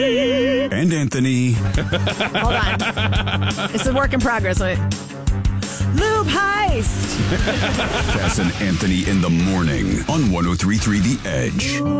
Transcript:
And Anthony. Hold on. It's a work in progress. Wait. Lube Heist. Cass and Anthony in the morning on 103.3 The Edge.